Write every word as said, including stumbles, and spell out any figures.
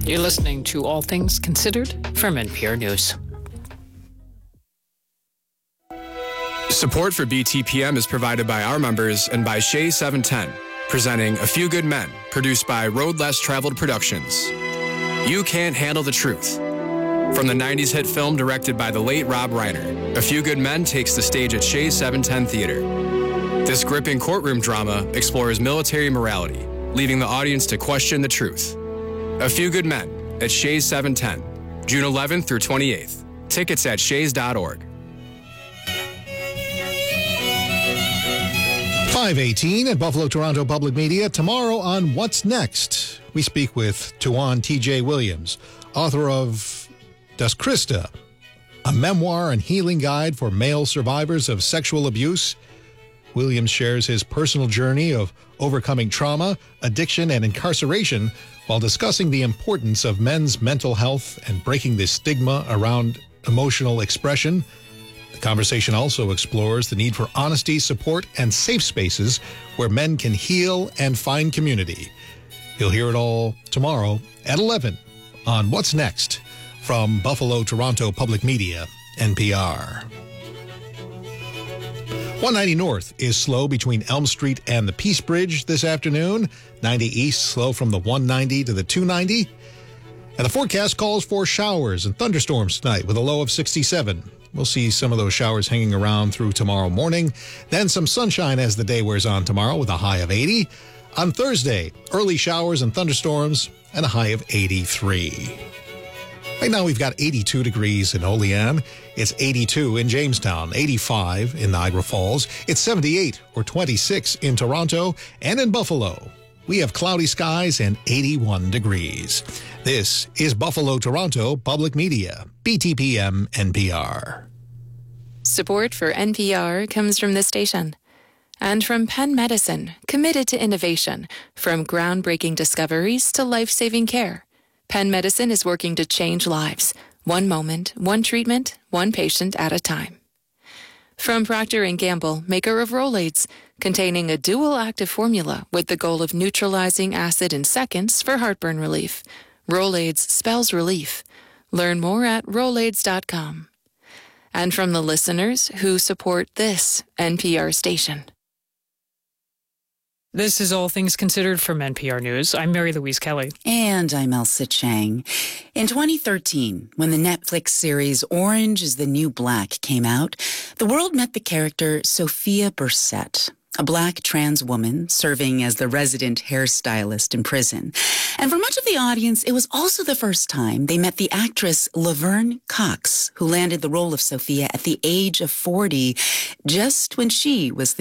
You're listening to All Things Considered from N P R News. Support for B T P M is provided by our members and by Shea seven ten, presenting A Few Good Men, produced by Road Less Traveled Productions. You Can't Handle the Truth. From the nineties hit film directed by the late Rob Reiner, A Few Good Men takes the stage at Shea seven ten Theater. This gripping courtroom drama explores military morality, leaving the audience to question the truth. A Few Good Men at Shea seven ten, June eleventh through twenty-eighth. Tickets at shays dot org. five eighteen at Buffalo Toronto Public Media. Tomorrow on What's Next, we speak with Tuan T J Williams, author of Das Christa, a memoir and healing guide for male survivors of sexual abuse. Williams shares his personal journey of overcoming trauma, addiction, and incarceration while discussing the importance of men's mental health and breaking the stigma around emotional expression. The conversation also explores the need for honesty, support, and safe spaces where men can heal and find community. You'll hear it all tomorrow at eleven on What's Next from Buffalo Toronto Public Media, N P R. one ninety North is slow between Elm Street and the Peace Bridge this afternoon. ninety East slow from the one ninety to the two ninety. And the forecast calls for showers and thunderstorms tonight with a low of sixty-seven. We'll see some of those showers hanging around through tomorrow morning. Then some sunshine as the day wears on tomorrow with a high of eighty. On Thursday, early showers and thunderstorms and a high of eighty-three. Right now we've got eighty-two degrees in Olean. It's eighty-two in Jamestown, eighty-five in Niagara Falls. It's seventy-eight or twenty-six in Toronto and in Buffalo. We have cloudy skies and eighty-one degrees. This is Buffalo Toronto Public Media, B T P M N P R. Support for N P R comes from this station and from Penn Medicine, committed to innovation, from groundbreaking discoveries to life-saving care. Penn Medicine is working to change lives, one moment, one treatment, one patient at a time. From Procter and Gamble, maker of Rolaids, containing a dual-active formula with the goal of neutralizing acid in seconds for heartburn relief. Rolaids spells relief. Learn more at rolaids dot com. And from the listeners who support this N P R station. This is All Things Considered from N P R News. I'm Mary Louise Kelly. And I'm Elsa Chang. In twenty thirteen, when the Netflix series Orange is the New Black came out, the world met the character Sophia Bursette, a black trans woman serving as the resident hairstylist in prison. And for much of the audience, it was also the first time they met the actress Laverne Cox, who landed the role of Sophia at the age of forty, just when she was the